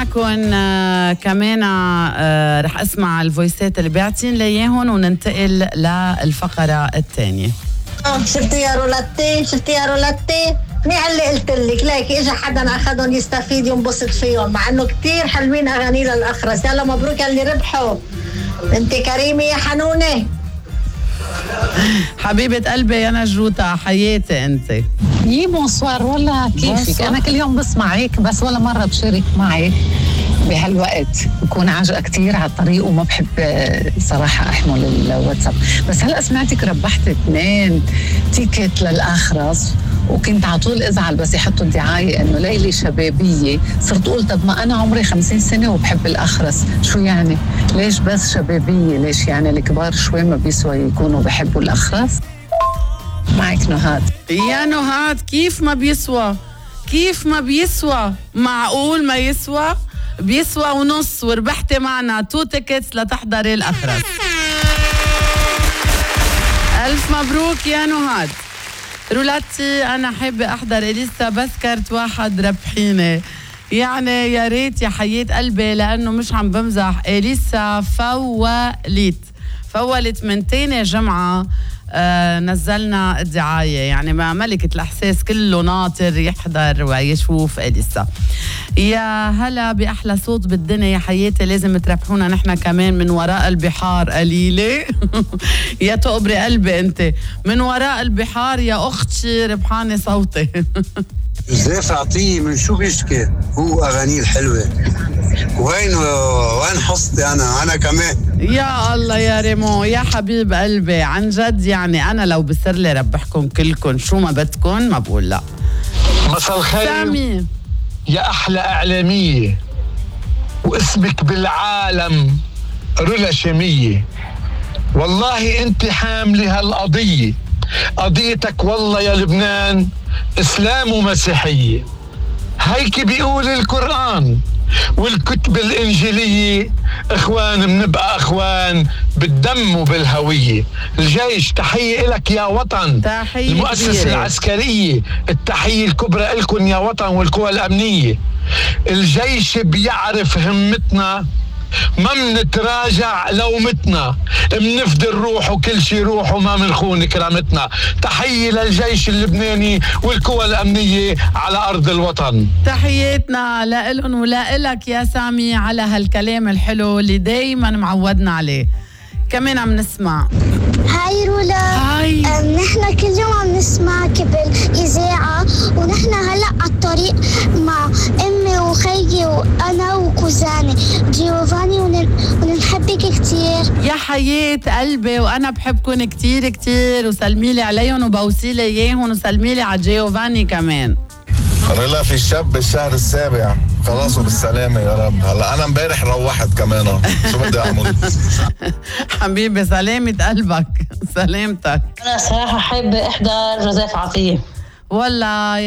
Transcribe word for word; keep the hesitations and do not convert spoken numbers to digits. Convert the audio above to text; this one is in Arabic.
معكم آه كمان آه رح اسمع الفويسات اللي بيعطين لي اياهم وننتقل للفقره الثانيه. شفتي يا رولاتي شفتي يا رولاتي منيح اللي قلت لك. ليك اجى حدا اخذهم يستفيد ينبسط فيهم، مع انه كتير حلوين اغاني للاخرس. يلا مبروك اللي ربحوا. انت كريمه يا حنونه حبيبه قلبي يا نجروتا، حياتي انت. يي بونسوار. والله كيفك؟ انا كل يوم بسمعك بس ولا مره بشارك معك بهالوقت. بكون عاجقه كتير على الطريق وما بحب صراحه احمل الواتساب، بس هلا سمعتك ربحت اثنين تيكت للاخرس وكنت على طول ازعل بس يحطوا الدعايه انه ليله شبابيه. صرت اقول طب ما انا عمري خمسين سنه وبحب الاخرس، شو يعني؟ ليش بس شبابيه؟ ليش يعني الكبار شوي ما بيسوى يكونوا بحبوا الاخرس؟ معك نهاد. يا نهاد كيف ما بيسوى؟ كيف ما بيسوى؟ معقول ما يسوى؟ بيسوى ونص، وربحتي معنا تو تيكتس لتحضري الأخرس. ألف مبروك يا نهاد. رولاتي أنا حابة أحضر إليسا بس كارت واحد ربحيني، يعني يا ريت يا حياة قلبي، لأنه مش عم بمزح. إليسا فولت فولت من تاني جمعة آه نزلنا الدعاية، يعني ما ملكة الإحساس كله ناطر يحضر ويشوف إليسا. يا هلا بأحلى صوت بالدنيا يا حياتي، لازم تربحونا نحن كمان من وراء البحار قليلة. يا تقبري قلبي أنت من وراء البحار يا أختي، ربحاني صوتي. جوزيف عطية من شو بيشكي؟ هو أغانيه الحلوة. وين وين حصتي أنا أنا كمان. يا الله يا ريمو يا حبيب قلبي، عن جد يعني أنا لو بصير لي ربحكم كلكم شو ما بدكم ما بقول لا. مساء الخير سامي يا أحلى إعلامية، واسمك بالعالم رولا شامية. والله أنت حاملة هالقضية، قضيتك والله يا لبنان إسلام ومسيحية. هيك بيقول القرآن والكتب الإنجيلية، إخوان بنبقى إخوان بالدم وبالهوية. الجيش تحية لك يا وطن، تحية المؤسسة كبيرة. العسكرية التحية الكبرى لكم يا وطن والقوى الأمنية. الجيش بيعرف همتنا، ما منتراجع لو متنا، منفدي الروح وكل شي روح وما منخون كرامتنا. تحية للجيش اللبناني والقوى الأمنية على أرض الوطن. تحياتنا لإلن ولإلك يا سامي على هالكلام الحلو اللي دايما معودنا عليه. كمان عم نسمع. هاي رولا. هاي. نحن كل يوم عم نسمعك بالإذاعة، ونحن هلأ على الطريق مع أمي وخيي وأنا وكوزاني جيوفاني ونحبك كتير. يا حياة قلبي وأنا بحبكن كتير كتير، وسلميلي عليهم وبوصيلي إياهم، وسلميلي على جيوفاني كمان. رولا في الشاب بالشهر السابع خلاص وبالسلامة يا رب. هلا أنا امبارح روحت كمان، شو بدي أعمل؟ حبيبي سلامة قلبك، سلامتك. أنا صراحة حابة أحضر جوزيف عطية. والله